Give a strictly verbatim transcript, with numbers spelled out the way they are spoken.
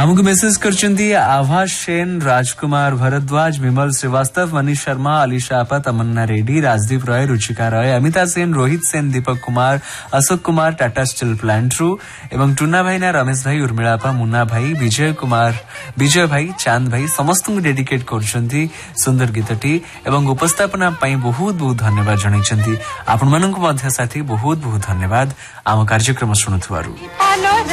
आमको मेसेज करचंदी आभा सेन, राजकुमार भरद्वाज, विमल श्रीवास्तव, मनीष शर्मा, अलीशा आपा, तमन्ना Reddy, Rajdeep Roy, Ruchika Roy, Amita Sen, Rohit Sen, Deepak Kumar, Ashok Kumar, Tata steel plant रु एवं टुना भाई ना रमेश भाई, उर्मिला आपा, मुन्ना भाई, विजय कुमार, विजय भाई, चांद भाई समस्त डेडिकेट करचंदी सुंदर गीतटी एवं उपस्थापना पाई बहुत बहुत धन्यवाद जणाइछंती। आपण माननकु मध्य साथी बहुत बहुत धन्यवाद आम कार्यक्रम सुनुथुवारु।